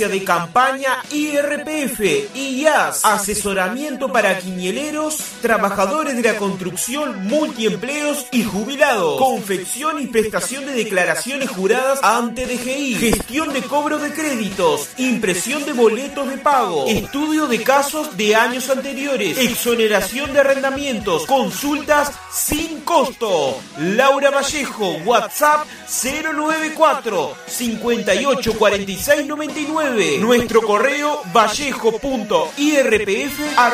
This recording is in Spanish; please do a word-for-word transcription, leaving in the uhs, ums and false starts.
de campaña I R P F, I A S, asesoramiento para quinieleros, trabajadores de la construcción, multiempleos y jubilados, confección y prestación de declaraciones juradas ante D G I, gestión de cobro de créditos, impresión de boletos de pago, estudio de casos de años anteriores, exoneración de arrendamientos, consultas sin costo. Laura Vallejo, WhatsApp cero nueve cuatro, cincuenta y ocho, cuarenta y seis, noventa y nueve. Nuestro correo vallejo punto i r p f